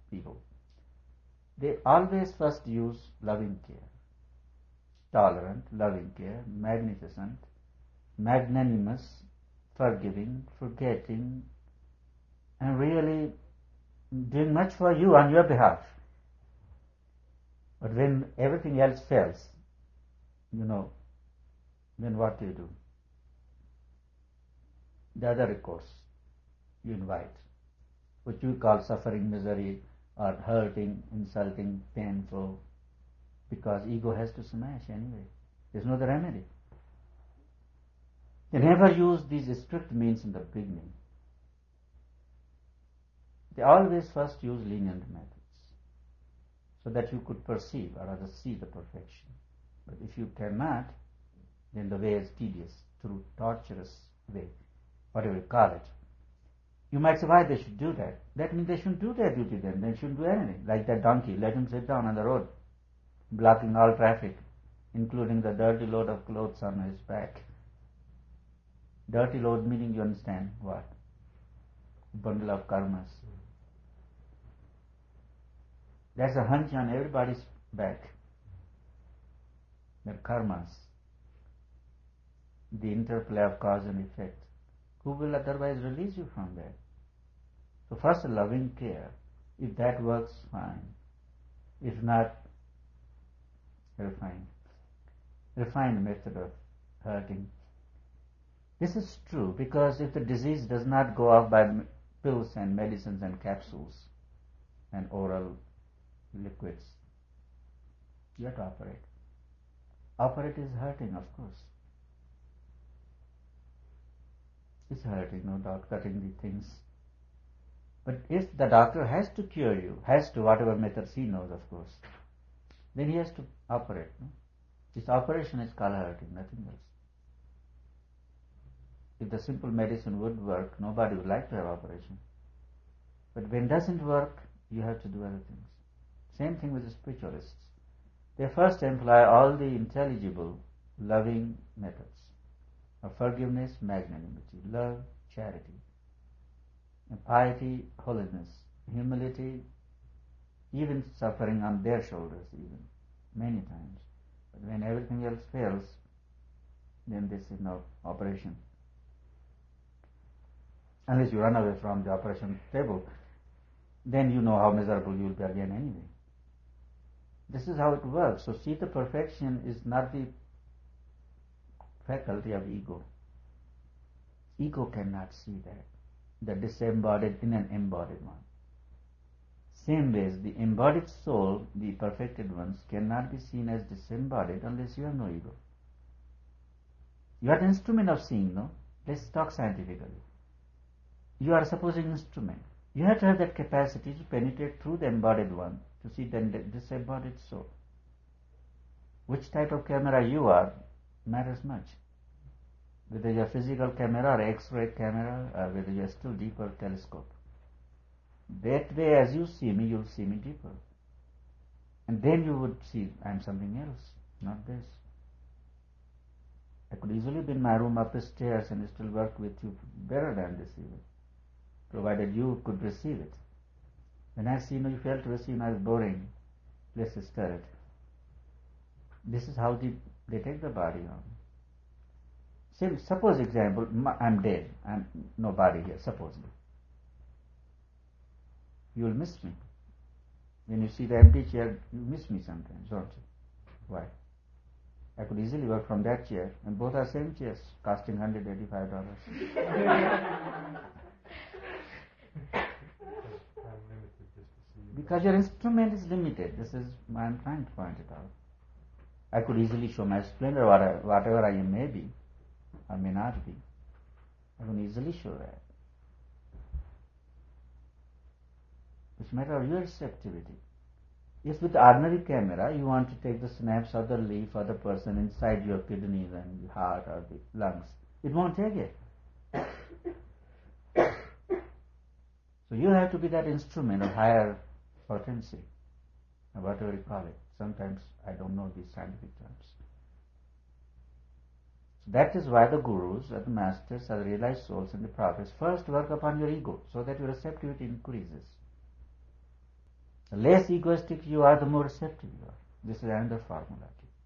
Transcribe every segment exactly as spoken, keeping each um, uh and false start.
people. They always first use loving care. Tolerant, loving care, magnificent, magnanimous, forgiving, forgetting, and really doing much for you on your behalf. But when everything else fails, you know, then what do you do? The other recourse you invite, which you call suffering, misery, or hurting, insulting, painful, because ego has to smash anyway. There's no other remedy. They never use these strict means in the beginning. They always first use lenient methods, so that you could perceive or rather see the perfection. But if you cannot, then the way is tedious, through torturous way, whatever you call it. You might say, why they should do that? That means they shouldn't do their duty then. They shouldn't do anything. Like that donkey, let him sit down on the road, blocking all traffic, including the dirty load of clothes on his back. Dirty load meaning, you understand what? Bundle of karmas. That's a hunch on everybody's back. The karmas, the interplay of cause and effect. Who will otherwise release you from that? So first loving care. If that works, fine. If not, refined. Refined method of hurting. This is true because if the disease does not go off by pills and medicines and capsules and oral liquids, you have to operate. Operate is hurting, of course. It's hurting, no doubt, cutting the things. But if the doctor has to cure you, has to, whatever methods he knows, of course, then he has to operate. No? This operation is called hurting, nothing else. If the simple medicine would work, nobody would like to have operation. But when it doesn't work, you have to do other things. Same thing with the spiritualists. They first employ all the intelligible, loving methods of forgiveness, magnanimity, love, charity, piety, holiness, humility, even suffering on their shoulders, even many times. But when everything else fails, then this is no operation. Unless you run away from the operation table, then you know how miserable you will be again anyway. This is how it works. So see, the perfection is not the faculty of ego. Ego cannot see that. The disembodied in an embodied one. Same ways, the embodied soul, the perfected ones, cannot be seen as disembodied unless you have no ego. You are the instrument of seeing, no? Let's talk scientifically. You are supposing instrument. You have to have that capacity to penetrate through the embodied one to see the disembodied soul. Which type of camera you are matters much. Whether you are physical camera or X-ray camera, or whether you are still deeper telescope. That way, as you see me, you'll see me deeper. And then you would see, I'm something else, not this. I could easily be in my room up the stairs and still work with you better than this even, provided you could receive it. When I see you, you fail to receive, now it's boring. Let's stir it. This is how they, they take the body on. Same, suppose example, I'm dead, I'm no body here, supposedly. You will miss me. When you see the empty chair, you miss me sometimes, don't you? Why? I could easily work from that chair, and both are same chairs, costing one hundred eighty-five dollars. Because your instrument is limited. This is why I'm trying to point it out. I could easily show my splendor, whatever I may be, or may not be. I can easily show that. It's a matter of your receptivity. If with the ordinary camera you want to take the snaps of the leaf or the person inside your kidneys and the heart or the lungs, it won't take it. So you have to be that instrument of higher potency, or whatever you call it. Sometimes I don't know these scientific terms. So that is why the gurus or the masters or the realized souls and the prophets first work upon your ego so that your receptivity increases. The less egoistic you are, the more receptive you are. This is another formula.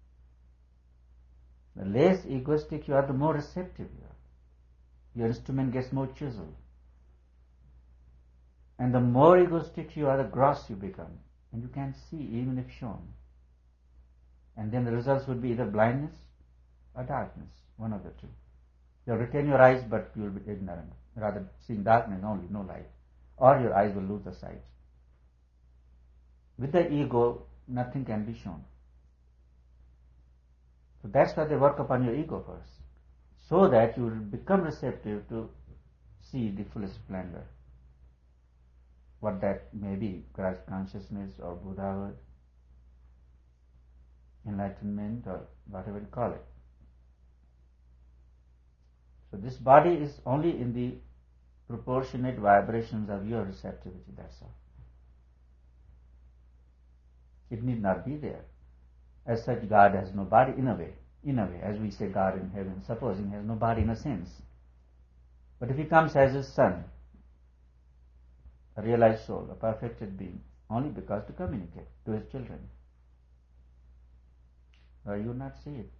The less egoistic you are, the more receptive you are. Your instrument gets more chiseled. And the more egoistic you are, the gross you become. And you can't see even if shown. And then the results would be either blindness or darkness, one of the two. You'll retain your eyes, but you'll be ignorant, rather seeing darkness only, no light. Or your eyes will lose the sight. With the ego, nothing can be shown. So that's why they work upon your ego first, so that you will become receptive to see the full splendor. What that may be, Christ consciousness or Buddhahood, enlightenment or whatever you call it. So this body is only in the proportionate vibrations of your receptivity, that's all. It need not be there. As such, God has no body in a way. In a way, as we say God in heaven, supposing he has no body in a sense. But if he comes as his son, a realized soul, a perfected being, only because to communicate to his children. Or you will not see it.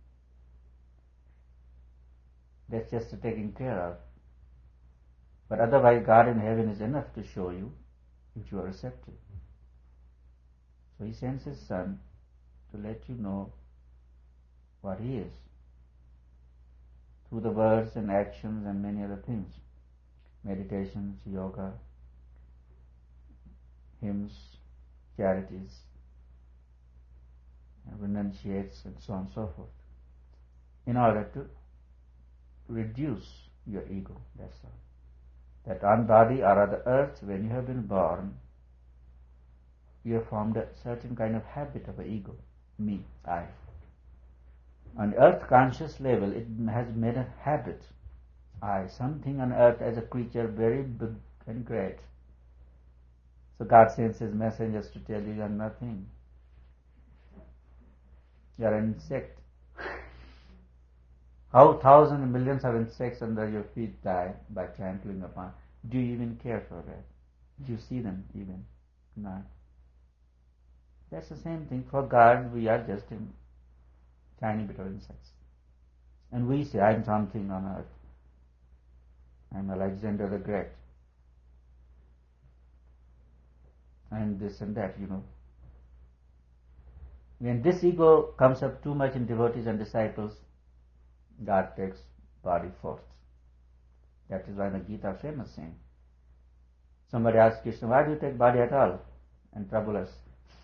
That's just taken care of. But otherwise, God in heaven is enough to show you if you are receptive. So he sends his son to let you know what he is through the words and actions and many other things. Meditations, yoga, hymns, charities, and renunciates, and so on and so forth, in order to reduce your ego, that's all. That on body or on the earth, when you have been born, you have formed a certain kind of habit of an ego, me, I. On the earth conscious level, it has made a habit, I, something on earth as a creature very big and great. So God sends his messengers to tell you you are nothing. You are an insect. How thousands and millions of insects under your feet die by trampling upon. Do you even care for that? Do you see them even? No. That's the same thing. For God, we are just a tiny bit of insects. And we say, I am something on earth. I am Alexander the Great. I am this and that, you know. When this ego comes up too much in devotees and disciples, God takes body forth. That is why the Gita famous saying. Somebody asked Krishna, why do you take body at all and trouble us?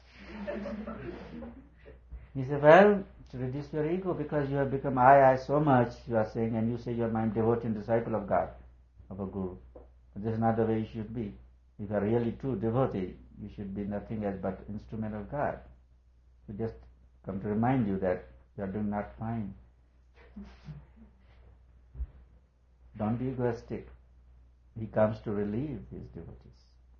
He said, well, to reduce your ego, because you have become I, I so much, you are saying, and you say you are my devotee and disciple of God, of a guru. But this is not the way you should be. If you are really true devotee, you should be nothing else but instrument of God. We just come to remind you that you are doing not fine. Don't be egoistic. He comes to relieve his devotees.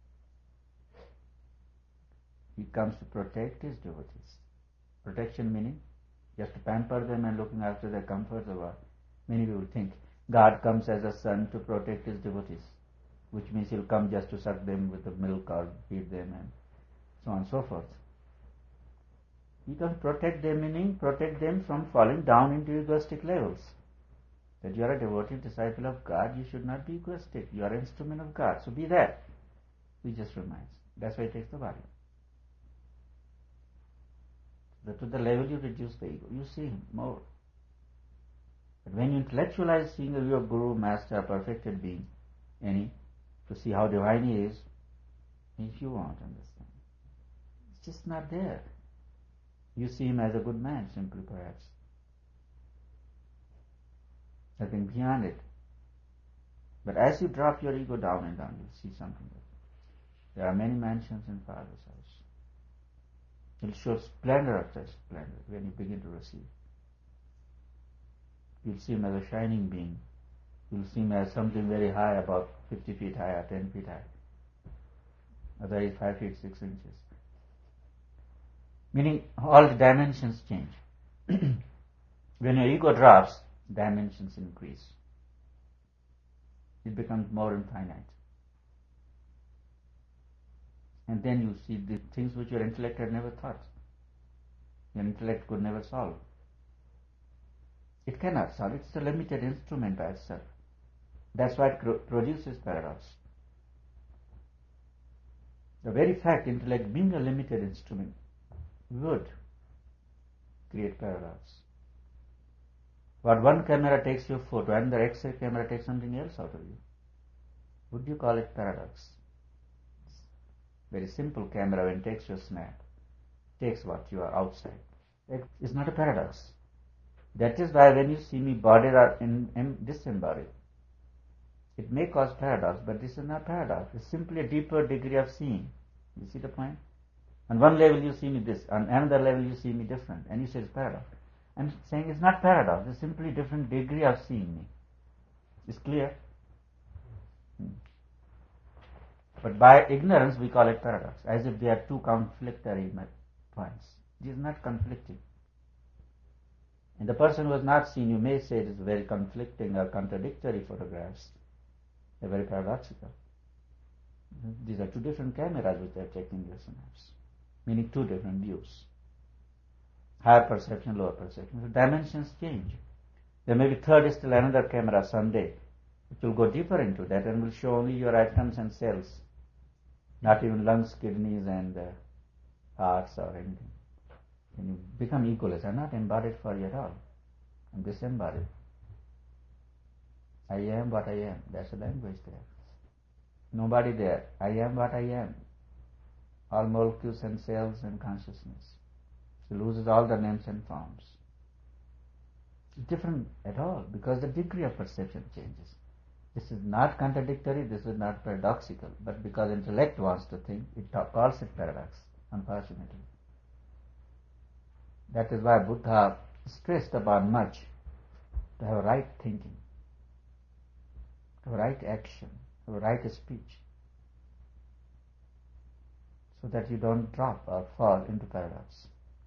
He comes to protect his devotees. Protection meaning just to pamper them and looking after their comforts or what? Many people think God comes as a son to protect his devotees, which means he'll come just to suck them with the milk or feed them and so on and so forth. He can protect them, meaning protect them from falling down into egoistic levels. That you are a devotee, disciple of God, you should not be egoistic. You are an instrument of God, so be that. He just reminds. That's why he takes the body. That to the level you reduce the ego, you see him more. But when you intellectualize seeing your guru, master, perfected being, any, to see how divine he is, if you won't understand. It's just not there. You see him as a good man, simply perhaps. Nothing beyond it. But as you drop your ego down and down, you'll see something else. There are many mansions in Father's house. You'll show splendor after splendor when you begin to receive. You'll see him as a shining being. You'll see him as something very high, about fifty feet high or ten feet high. Otherwise five feet six inches. Meaning all the dimensions change. When your ego drops, dimensions increase. It becomes more infinite. And then you see the things which your intellect had never thought. Your intellect could never solve. It cannot solve. It's a limited instrument by itself. That's why it produces paradox. The very fact, intellect being a limited instrument, would create paradox. But one camera takes your photo and the X-ray camera takes something else out of you. Would you call it paradox? Very simple camera, when it takes your snap, takes what you are outside. It is not a paradox. That is why when you see me embodied or in, in disembodied, it may cause paradox, but this is not paradox. It's simply a deeper degree of seeing. You see the point? On one level you see me this, on another level you see me different, and you say it's paradox. I'm saying it's not paradox, it's simply a different degree of seeing me. It's clear? Hmm. But by ignorance we call it paradox, as if they are two conflictory points. It is not conflicting. And the person who has not seen, you may say it is very conflicting or contradictory photographs. They're very paradoxical. These are two different cameras which are taking your synapse, meaning two different views. Higher perception, lower perception. The dimensions change. There may be third still another camera someday. It will go deeper into that and will show only your atoms and cells, not even lungs, kidneys and uh, hearts or anything. When you become egoless, I'm not embodied for you at all. I'm disembodied. I am what I am. That's the language there. Nobody there. I am what I am. All molecules and cells and consciousness. She loses all the names and forms. It's different at all because the degree of perception changes. This is not contradictory, this is not paradoxical, but because intellect wants to think, it calls it paradox, unfortunately. That is why Buddha stressed upon much to have right thinking, to have right action, to have right speech, so that you don't drop or fall into paradox.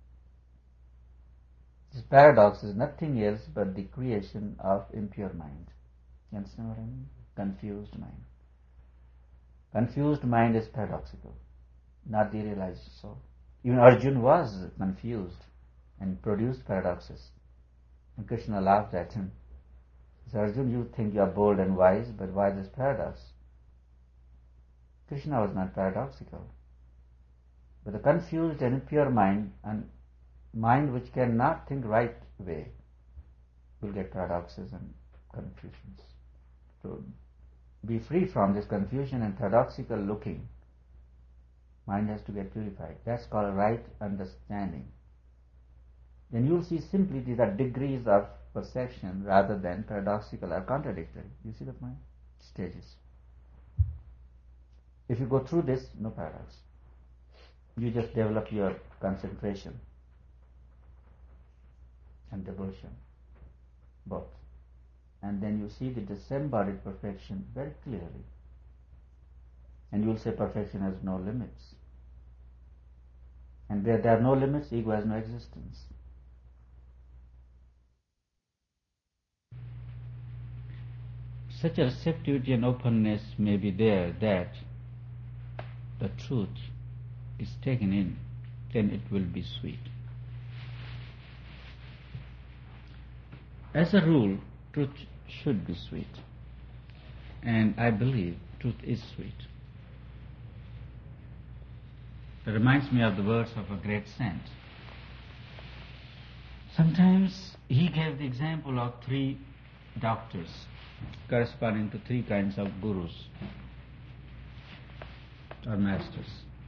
This paradox is nothing else but the creation of impure mind. You understand what I mean? Confused mind. Confused mind is paradoxical, not the realized soul. Even Arjuna was confused and produced paradoxes. And Krishna laughed at him. He said, Arjuna, you think you are bold and wise, but why this paradox? Krishna was not paradoxical. But the confused and impure mind, and mind which cannot think right way, will get paradoxes and confusions. To be free from this confusion and paradoxical looking, mind has to get purified. That's called right understanding. Then you'll see simply these are degrees of perception rather than paradoxical or contradictory. You see the point? Stages. If you go through this, no paradox. You just develop your concentration and devotion, both. And then you see the disembodied perfection very clearly. And you will say perfection has no limits. And where there are no limits, ego has no existence. Such a receptivity and openness may be there that the truth is taken in, then it will be sweet. As a rule, truth should be sweet. And I believe truth is sweet. It reminds me of the words of a great saint. Sometimes he gave the example of three doctors corresponding to three kinds of gurus or masters.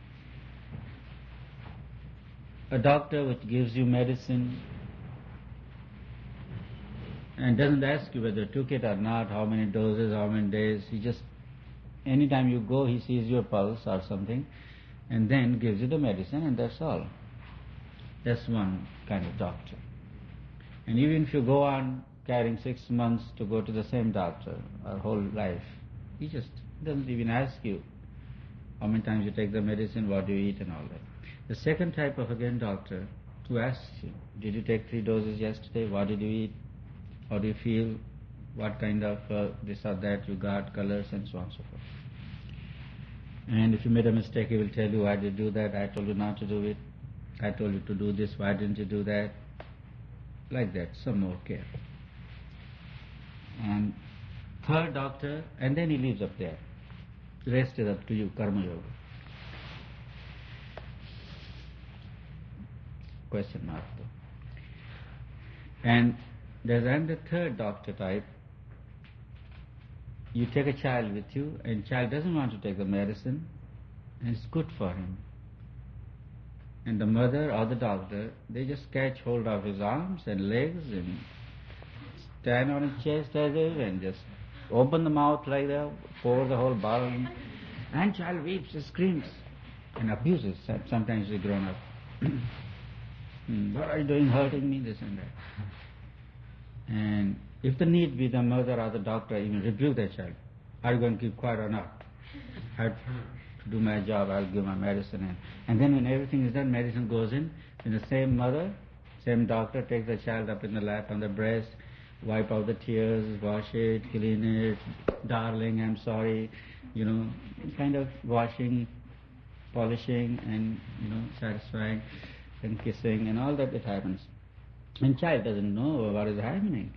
A doctor which gives you medicine and doesn't ask you whether you took it or not, how many doses, how many days. He just, anytime you go, he sees your pulse or something and then gives you the medicine, and that's all. That's one kind of doctor. And even if you go on carrying six months to go to the same doctor or whole life, he just doesn't even ask you how many times you take the medicine, what do you eat and all that. The second type of, again, doctor who asks you, did you take three doses yesterday, what did you eat, how do you feel, what kind of uh, this or that you got, colors and so on and so forth. And if you made a mistake, he will tell you, why did you do that? I told you not to do it. I told you to do this, why didn't you do that? Like that, some more care. And third doctor, and then he leaves up there. The rest is up to you, karma yoga. Question mark though. And there's another third doctor type. You take a child with you, and child doesn't want to take the medicine, and it's good for him. And the mother or the doctor, they just catch hold of his arms and legs and stand on his chest as if, and just open the mouth like that, pour the whole bottle in, and child weeps and screams and abuses. Sometimes they grown up. What are you doing, hurting me, this and that. And if the need be, the mother or the doctor even rebuke the child. Are you going to keep quiet or not? I have to do my job, I'll give my medicine in. And then when everything is done, medicine goes in, and the same mother, same doctor takes the child up in the lap on the breast, wipe out the tears, wash it, clean it, darling, I'm sorry, you know, kind of washing, polishing, and, you know, satisfying, and kissing, and all that it happens. And child doesn't know what is happening.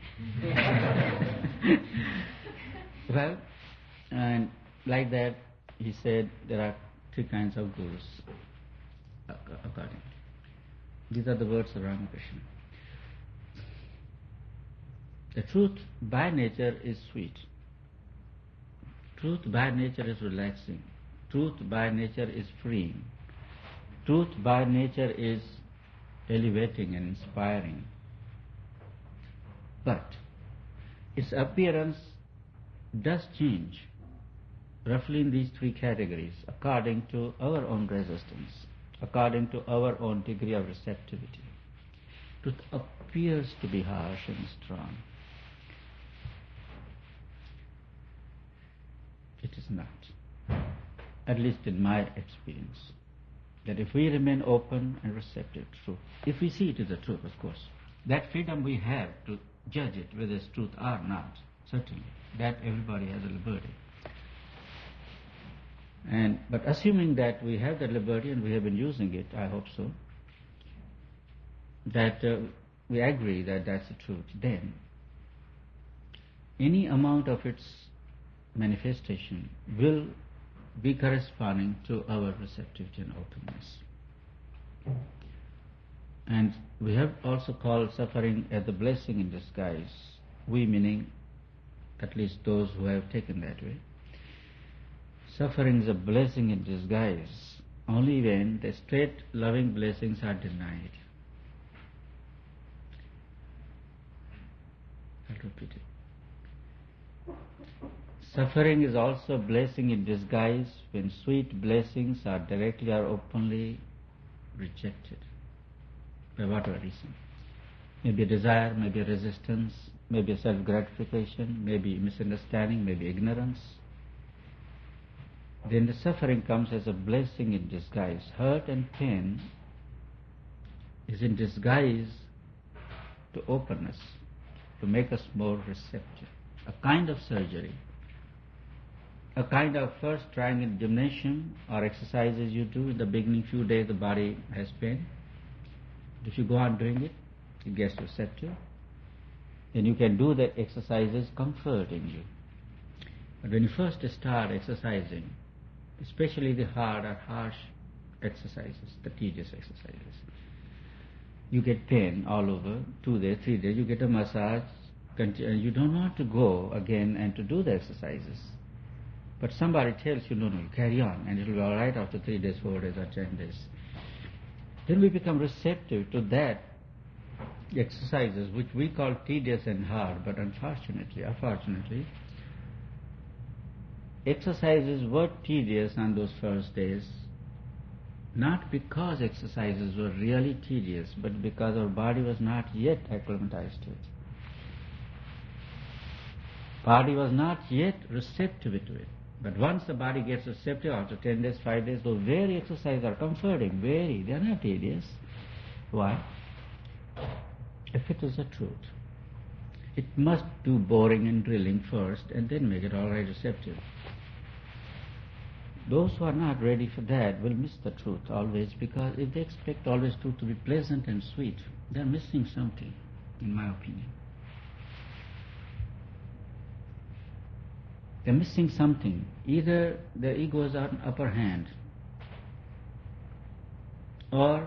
Well, and like that, he said there are three kinds of gurus, according. These are the words of Ramakrishna. The truth by nature is sweet. Truth by nature is relaxing. Truth by nature is freeing. Truth by nature is elevating and inspiring. But its appearance does change roughly in these three categories according to our own resistance, according to our own degree of receptivity. Truth appears to be harsh and strong. It is not, at least in my experience, that if we remain open and receptive to truth, if we see it as a truth, of course, that freedom we have to judge it whether it's truth or not, certainly, that everybody has a liberty. And but assuming that we have that liberty and we have been using it, I hope so, that uh, we agree that that's the truth, then any amount of its manifestation will be corresponding to our receptivity and openness. And we have also called suffering as a blessing in disguise. We meaning at least those who have taken that way. Suffering is a blessing in disguise only when the straight loving blessings are denied. I'll repeat it. Suffering is also a blessing in disguise when sweet blessings are directly or openly rejected, by whatever reason. Maybe a desire, maybe a resistance, maybe a self-gratification, maybe misunderstanding, maybe ignorance. Then the suffering comes as a blessing in disguise. Hurt and pain is in disguise to openness, to make us more receptive. A kind of surgery, a kind of first trying in gymnasium or exercises you do in the beginning few days the body has pain. If you go on doing it, it gets receptive. Then you can do the exercises comforting you. But when you first start exercising, especially the hard or harsh exercises, the tedious exercises, you get pain all over, two days, three days, you get a massage, you don't want to go again and to do the exercises. But somebody tells you, no, no, you carry on, and it will be all right after three days, four days, or ten days. Then we become receptive to that exercises, which we call tedious and hard, but unfortunately, unfortunately, exercises were tedious on those first days, not because exercises were really tedious, but because our body was not yet acclimatized to it. Body was not yet receptive to it. But once the body gets receptive, after ten days, five days, those very exercises are comforting, very, they are not tedious. Why? If it is the truth, it must do boring and drilling first and then make it all right receptive. Those who are not ready for that will miss the truth always, because if they expect always truth to be pleasant and sweet, they are missing something, in my opinion. They are missing something. Either their egos are in upper hand, or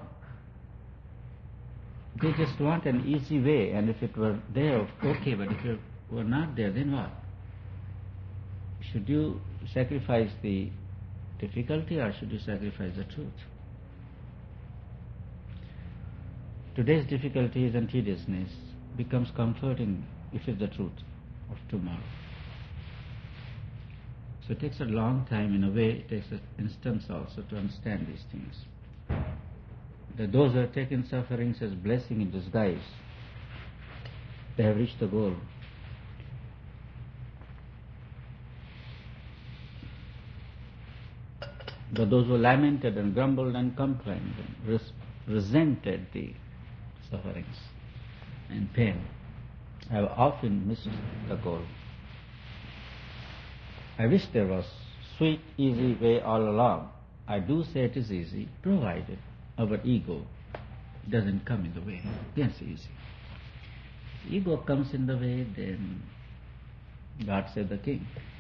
they just want an easy way, and if it were there, okay, but if it were not there, then what? Should you sacrifice the difficulty, or should you sacrifice the truth? Today's difficulties and tediousness becomes comforting if it's the truth of tomorrow. So it takes a long time, in a way, it takes an instance also to understand these things. That those who have taken sufferings as blessing in disguise, they have reached the goal. But those who lamented and grumbled and complained and res- resented the sufferings and pain have often missed the goal. I wish there was sweet, easy way all along. I do say it is easy, provided our ego doesn't come in the way. Then it's easy. If ego comes in the way, then God save the king.